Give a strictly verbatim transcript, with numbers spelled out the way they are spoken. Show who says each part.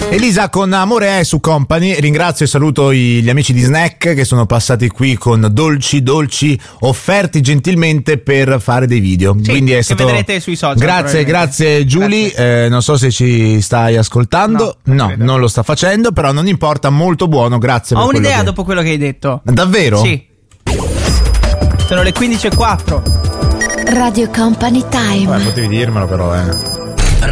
Speaker 1: Elisa con Amore è su Company. Ringrazio e saluto gli amici di Snack che sono passati qui con dolci dolci offerti gentilmente per fare dei video.
Speaker 2: Sì,
Speaker 1: quindi è
Speaker 2: che
Speaker 1: stato...
Speaker 2: vedrete sui social.
Speaker 1: Grazie, grazie Giulia. Eh, non so se ci stai ascoltando.
Speaker 2: No,
Speaker 1: no
Speaker 2: non,
Speaker 1: non lo sta facendo, però non importa, molto buono. Grazie.
Speaker 2: Ho
Speaker 1: per
Speaker 2: un'idea
Speaker 1: che...
Speaker 2: dopo quello che hai detto.
Speaker 1: Davvero?
Speaker 2: Sì. Sono le quindici e quattro.
Speaker 3: Radio Company Time.
Speaker 1: Beh, potevi dirmelo però, eh.